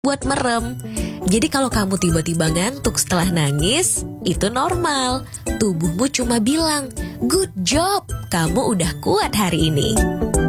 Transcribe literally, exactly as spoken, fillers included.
buat merem. Jadi kalau kamu tiba-tiba ngantuk setelah nangis, itu normal. Tubuhmu cuma bilang, good job, kamu udah kuat hari ini.